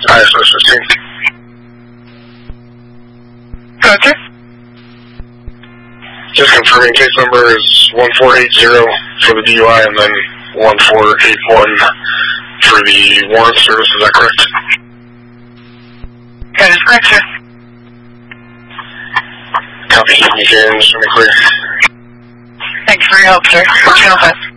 ISO 15. Gotcha. Just confirming case number is 1480 for the DUI and then 1481 for the warrant service, is that correct? That is correct, sir. Copy. You can just make clear. Thank you for your help, sir. Channel 5.